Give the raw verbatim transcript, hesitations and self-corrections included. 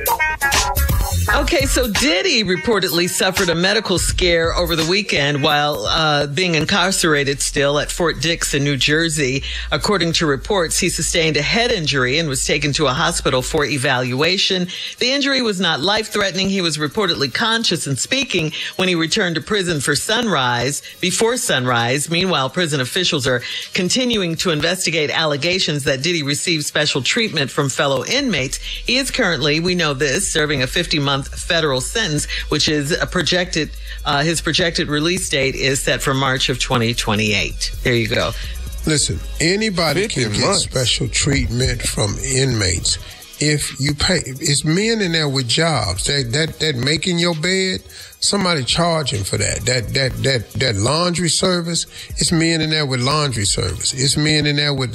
Okay, so Diddy reportedly suffered a medical scare over the weekend while uh, being incarcerated still at Fort Dix in New Jersey. According to reports, he sustained a head injury and was taken to a hospital for evaluation. The injury was not life-threatening. He was reportedly conscious and speaking when he returned to prison for sunrise, before sunrise. Meanwhile, prison officials are continuing to investigate allegations that Diddy received special treatment from fellow inmates. He is currently, we know this, serving a fifty-month federal sentence, which is a projected, uh, his projected release date is set for March of twenty twenty-eight. There you go. Listen, anybody can get months. special treatment from inmates if you pay. It's men in there with jobs that that that making your bed. Somebody charging for that. That that that that laundry service. It's men in there with laundry service. It's men in there with